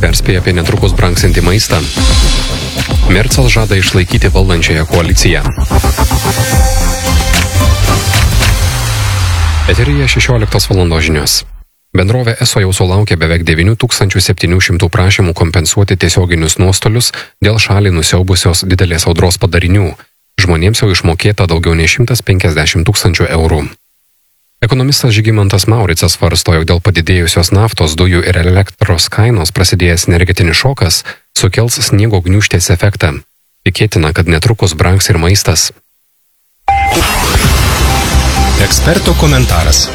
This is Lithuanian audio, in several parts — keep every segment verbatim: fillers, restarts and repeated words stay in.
perspėja apie netrukus brangsantį maistą. Mercel žada išlaikyti valdančiąją koaliciją. Eteryje šešioliktos valandos žinios. Bendrovė Eso jau sulaukė beveik devynių tūkstančių septynių šimtų prašymų kompensuoti tiesioginius nuostolius dėl šalį nusiaubusios didelės audros padarinių. Žmonėms jau išmokėta daugiau nei šimtas penkiasdešimt tūkstančių eurų. Ekonomistas Žygimantas Mauricas svarsto, jog dėl padidėjusios naftos, dujų ir elektros kainos prasidėjęs energetinis šokas sukels sniego gniūžtės efektą. Tikėtina, kad netrukus brangs ir maistas. Eksperto komentaras.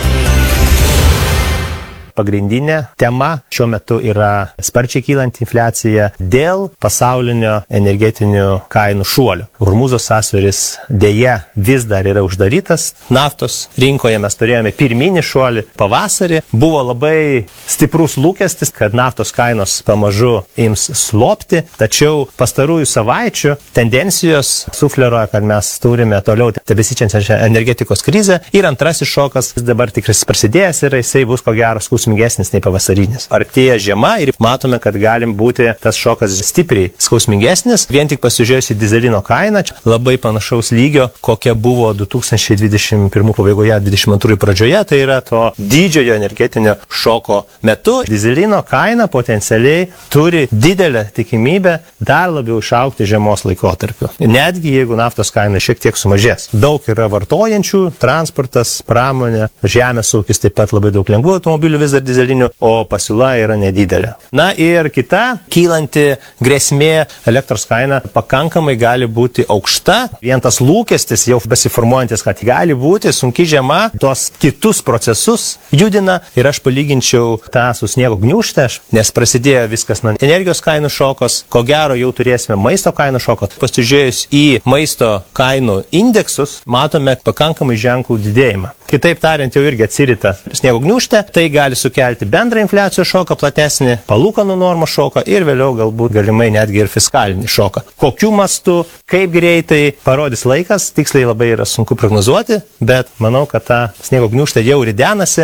Pagrindinė tema šiuo metu yra sparčiai kylanti infliacija dėl pasaulinio energetinių kainų šuolio. Hormūzo sąsiauris dėja vis dar yra uždarytas. Naftos rinkoje mes turėjome pirminį šuolį pavasarį. Buvo labai stiprus lūkestis, kad naftos kainos pamažu ims slopti, tačiau pastarųjų savaičių tendencijos sufleruoja, kad mes turime toliau tebesičiančią energetikos krizę ir antrasis šokas dabar tikrai prasidėjęs ir jisai bus ko gero skausmingesnis nei pavasarinis. Artėja žiema ir matome, kad galim būti tas šokas stipriai skausmingesnis. Vien tik pasižiūrėjus į dizelino kainą, labai panašaus lygio, kokia buvo du tūkstančiai dvidešimt pirmų pabaigoje, dvidešimt antrųjų pradžioje, tai yra to didžiojo energetinio šoko metu. Dizelino kaina potencialiai turi didelę tikimybę dar labiau išaugti žiemos laikotarpiu. Netgi jeigu naftos kaina šiek tiek sumažės. Daug yra vartojančių, transportas, pramonė, žemės ūkis, taip pat labai daug lengvų automobilių vis dar dizelinių, o pasiūla yra nedidelė. Na ir kita kylanti grėsmė, elektros kaina pakankamai gali būti aukšta. Vien tas lūkestis jau besiformuojantis, kad gali būti sunki žiema, tos kitus procesus judina ir aš palyginčiau tą su sniego gniūžte, nes prasidėjo viskas nuo energijos kainų šokos, ko gero jau turėsime maisto kainų šoko. Pasižiūrėjus į maisto kainų indeksus, matome pakankamai ženklų didėjimą. Kitaip tariant, jau irgi atsirita sniego gniūžtė, tai gali sukelti bendrą infliacijos šoką, platesnį palūkanų normos šoką ir vėliau galbūt galimai netgi ir fiskalinį šoką. Kokiu mastu, kaip greitai parodys laikas, tiksliai labai yra sunku prognozuoti, bet manau, kad ta sniego gniūžtė jau ridenasi.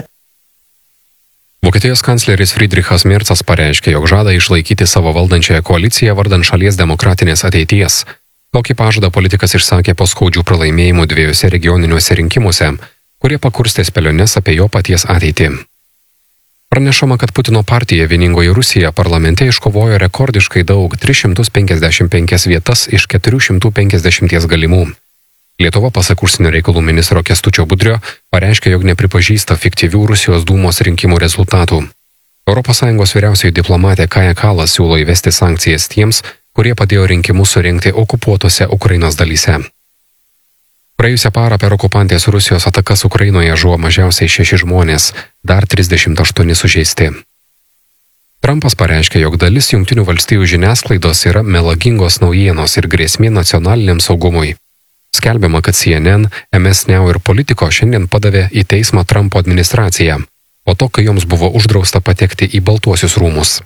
Vokietijos kancleris Friedrichas Merzas pareiškė, jog žada išlaikyti savo valdančiąją koaliciją vardan šalies demokratinės ateities. Tokį pažadą politikas išsakė po skaudžių pralaimėjimų dviejose regioniniuose rinkimuose, kurie pakurstė spėliones apie jo paties ateitį. Pranešama, kad Putino partija Vieningoji Rusija parlamente iškovojo rekordiškai daug tris šimtus penkiasdešimt penkias vietas iš keturių šimtų penkiasdešimt galimų. Lietuva, pasak užsienio reikalų ministro Kęstučio Budrio, pareiškė, jog nepripažįsta fiktyvių Rusijos dūmos rinkimų rezultatų. Europos Sąjungos vyriausioji diplomatė Kaja Kallas siūlo įvesti sankcijas tiems, kurie padėjo rinkimus surengti okupuotose Ukrainos dalyse. Praėjusią parą per okupantės Rusijos atakas Ukrainoje žuvo mažiausiai šeši žmonės, dar trisdešimt aštuoni sužeisti. Trumpas pareiškė, jog dalis Jungtinių valstijų žiniasklaidos yra melagingos naujienos ir grėsmė nacionaliniam saugumui. Skelbiama, kad C N N, M S Now ir Politico šiandien padavė į teismą Trumpo administraciją, po to, kai joms buvo uždrausta patekti į Baltuosius rūmus.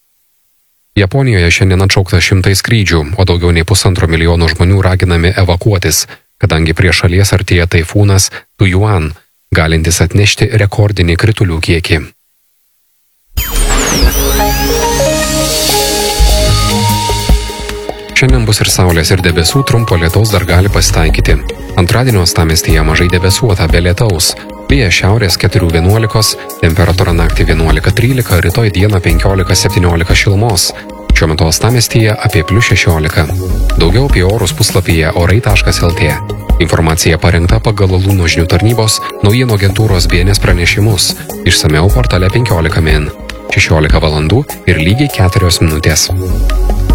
Japonijoje šiandien atšaukta šimtai skrydžių, o daugiau nei pusantro milijono žmonių raginami evakuotis, kadangi prie šalies artėja taifūnas Tujuan, galintis atnešti rekordinį kritulių kiekį. Šiandien bus ir saulės ir debesų, trumpo lietaus dar gali pasitaikyti. Antradienio uostamiestyje mažai debesuota be lietaus. Vėjas šiaurės keturi vienuolika, temperatūra naktį vienuolika trylika, rytoj dieną penkiolika septyniolika šilumos. Šiuo metu uostamiestyje apie plius šešiolika. Daugiau apie orus puslapyje orai taškas el tė. Informacija parengta pagal Luno žinių tarnybos naujienų agentūros B N S pranešimus. Išsamiau portale penkiolika min. šešiolika valandų ir lygiai keturios minutės.